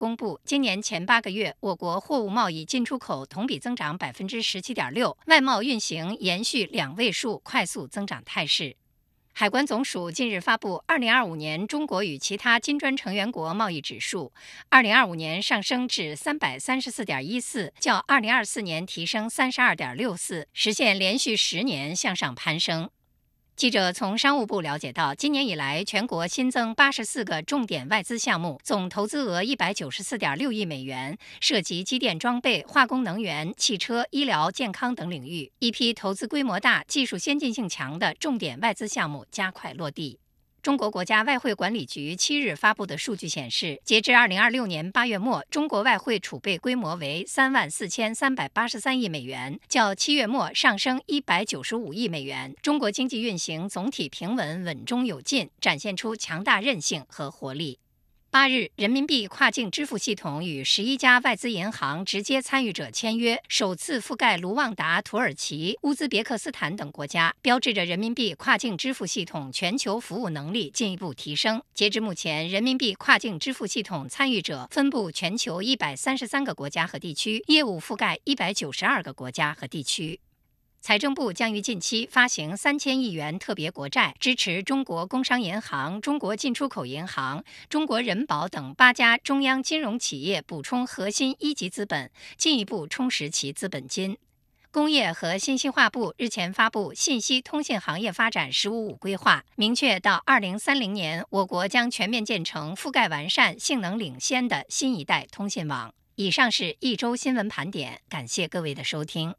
公布，今年前8个月，我国货物贸易进出口同比增长17.6%，外贸运行延续2位数快速增长态势。海关总署近日发布2025年中国与其他金砖成员国贸易指数，2025年上升至334.14，较2024年提升32.64，实现连续10年向上攀升。记者从商务部了解到，今年以来，全国新增84个重点外资项目，总投资额194.6亿美元，涉及机电装备、化工能源、汽车、医疗、健康等领域。一批投资规模大、技术先进性强的重点外资项目加快落地。中国国家外汇管理局7日发布的数据显示，截至2026年8月末，中国外汇储备规模为34383亿美元，较7月末上升195亿美元。中国经济运行总体平稳、稳中有进，展现出强大韧性和活力。8日，人民币跨境支付系统与11家外资银行直接参与者签约，首次覆盖卢旺达、土耳其、乌兹别克斯坦等国家，标志着人民币跨境支付系统全球服务能力进一步提升。截至目前，人民币跨境支付系统参与者分布全球133个国家和地区，业务覆盖192个国家和地区。财政部将于近期发行3000亿元特别国债，支持中国工商银行、中国进出口银行、中国人保等8家中央金融企业补充核心一级资本，进一步充实其资本金。工业和信息化部日前发布信息通信行业发展“十五五”规划，明确到2030年，我国将全面建成覆盖完善、性能领先的新一代通信网。以上是一周新闻盘点，感谢各位的收听。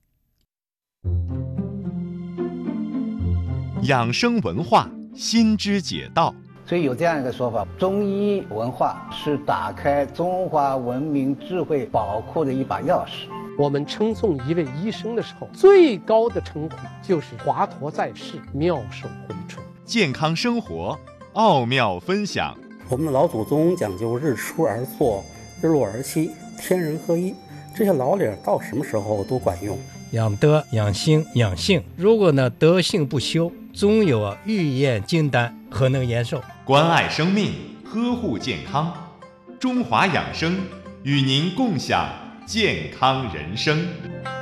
养生文化，心知解道。 所以有这样一个说法，中医文化是打开中华文明智慧宝库的一把钥匙。 我们称颂一位医生的时候，最高的称呼就是华佗在世，妙手回春。 健康生活，奥妙分享。 我们的老祖宗讲究日出而作，日落而息，天人合一，这些老理到什么时候都管用。 养德、养心、养性，如果呢德性不修，总有欲咽金丹，何能延寿？ 关爱生命，呵护健康，中华养生与您共享健康人生。